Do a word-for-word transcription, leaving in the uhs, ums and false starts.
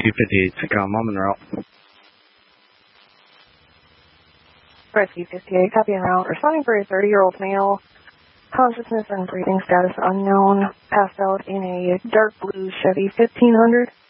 two fifty-eight, taking on mom en route. Rescue fifty-eight, copy en route. Responding for a thirty-year-old male. Consciousness and breathing status unknown. Passed out in a dark blue Chevy fifteen hundred.